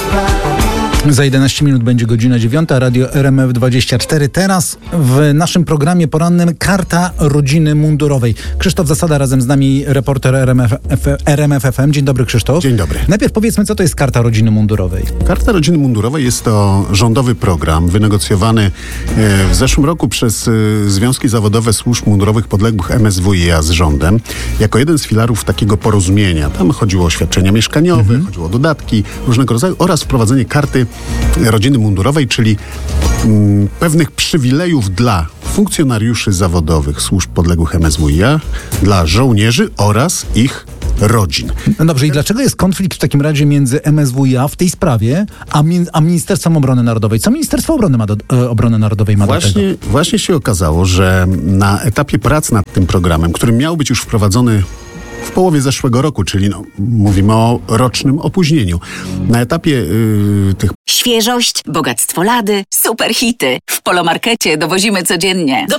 Za 11 minut będzie godzina 9, radio RMF24. Teraz w naszym programie porannym Karta Rodziny Mundurowej. Krzysztof Zasada razem z nami, reporter RMF FM. Dzień dobry, Krzysztof. Dzień dobry. Najpierw powiedzmy, co to jest Karta Rodziny Mundurowej. Karta Rodziny Mundurowej jest to rządowy program wynegocjowany w zeszłym roku przez Związki Zawodowe Służb Mundurowych podległych MSWiA z rządem, jako jeden z filarów takiego porozumienia. Tam chodziło o świadczenia mieszkaniowe, chodziło o dodatki różnego rodzaju oraz wprowadzenie Karty Rodziny Mundurowej, czyli pewnych przywilejów dla funkcjonariuszy zawodowych służb podległych MSWiA, dla żołnierzy oraz ich rodzin. No dobrze, i dlaczego jest konflikt w takim razie między MSWiA w tej sprawie, a Ministerstwem Obrony Narodowej? Co Ministerstwo Obrony Narodowej ma do tego? Właśnie się okazało, że na etapie prac nad tym programem, który miał być już wprowadzony w połowie zeszłego roku, czyli mówimy o rocznym opóźnieniu. Na etapie tych... Świeżość, bogactwo lady, super hity. W Polomarkecie dowozimy codziennie.